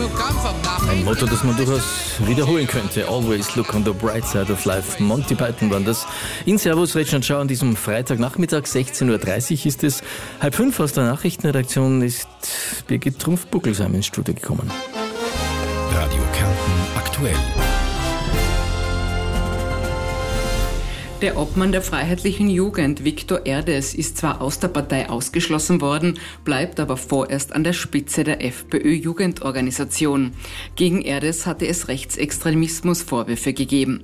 Ein Motto, das man durchaus wiederholen könnte. Always look on the bright side of life. Monty Python waren das. In Servus, Regen und Schau an diesem Freitagnachmittag, 16.30 Uhr ist es. 4:30 aus der Nachrichtenredaktion ist Birgit Trumpf-Buckelsheim ins Studio gekommen. Radio Kärnten aktuell. Der Obmann der Freiheitlichen Jugend, Viktor Erdes, ist zwar aus der Partei ausgeschlossen worden, bleibt aber vorerst an der Spitze der FPÖ-Jugendorganisation. Gegen Erdes hatte es Rechtsextremismus-Vorwürfe gegeben.